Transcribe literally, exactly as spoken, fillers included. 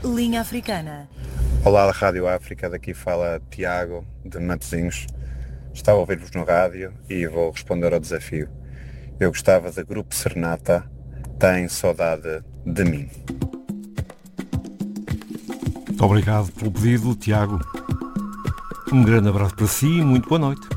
Linha Africana. Olá, Rádio África, daqui fala Tiago, de Matosinhos. Estava a ouvir-vos no rádio e vou responder ao desafio. Eu gostava de Grupo Serenata, Tem Saudade de Mim. Muito obrigado pelo pedido, Tiago. Um grande abraço para si e muito boa noite.